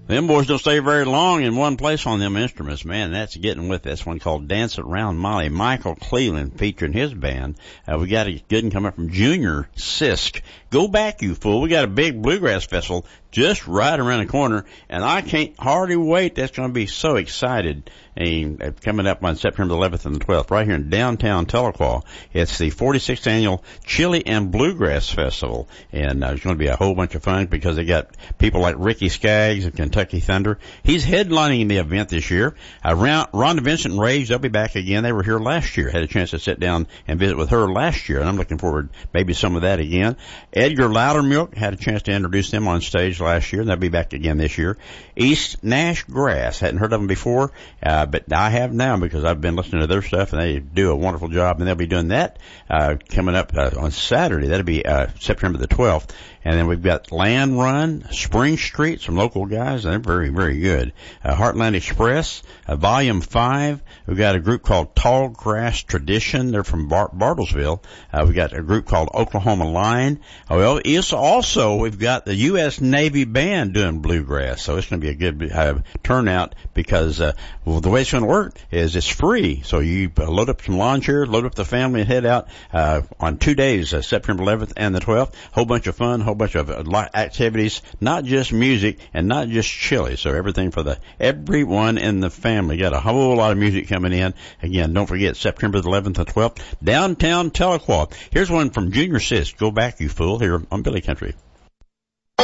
Them boys don't stay very long in one place on them instruments, man. That's getting with this one called Dance Around Molly. Michael Cleveland featuring his band. We got a good one coming from Junior Sisk. Go back, you fool. We got a big bluegrass festival just right around the corner, and I can't hardly wait. That's going to be so excited. And coming up on September 11th and the 12th, right here in downtown Tahlequah. It's the 46th annual Chili and Bluegrass Festival, and it's going to be a whole bunch of fun because they got people like Ricky Skaggs of Kentucky Thunder. He's headlining the event this year. Rhonda Vincent and Rage, they'll be back again. They were here last year. Had a chance to sit down and visit with her last year, and I'm looking forward maybe some of that again. Edgar Loudermilk had a chance to introduce them on stage last year, and they'll be back again this year. East Nash Grass, hadn't heard of them before, but I have now because I've been listening to their stuff, and they do a wonderful job, and they'll be doing that coming up on Saturday. That'll be September the 12th. And then we've got Land Run, Spring Street, some local guys, and they're very, very good. Heartland Express, Volume 5. We've got a group called Tall Grass Tradition. They're from Bartlesville. We've got a group called Oklahoma Line. Well, it's also, we've got the U.S. Navy Band doing bluegrass. So it's going to be a good turnout because, well, the way it's going to work is it's free. So you load up some lawn chairs, load up the family, and head out on 2 days, September 11th and the 12th. Whole bunch of fun, whole bunch of activities, not just music and not just chili. So everything for everyone in the family. Got a whole lot of music coming in. Again, don't forget September the 11th and 12th, downtown Tahlequah. Here's one from Junior Sisk. Go back, you fool, here on Billy Country.